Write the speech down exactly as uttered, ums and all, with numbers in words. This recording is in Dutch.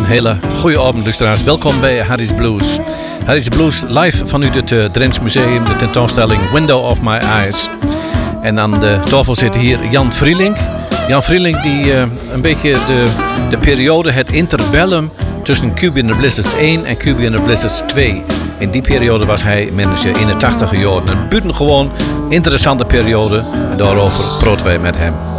hele goede avond, luisteraars. Welkom bij Harry's Blues. Harry's Blues live vanuit het uh, Drents Museum, de tentoonstelling Window of My Eyes. En aan de tafel zit hier Jan Vrielink. Jan Vrielink die uh, een beetje de, de periode, het interbellum tussen Cuba and the Blizzards één en Cuba and the Blizzards twee. In die periode was hij manager in de tachtiger jaren. Een buitengewoon interessante periode en daarover praten wij met hem.